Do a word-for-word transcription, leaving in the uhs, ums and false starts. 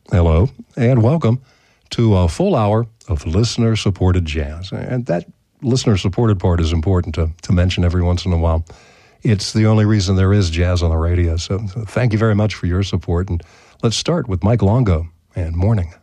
Hello, and welcome to a full hour of listener-supported jazz. And that listener-supported part is important to, to mention every once in a while. It's the only reason there is jazz on the radio. So, so thank you very much for your support. And let's start with Mike Longo and Morning.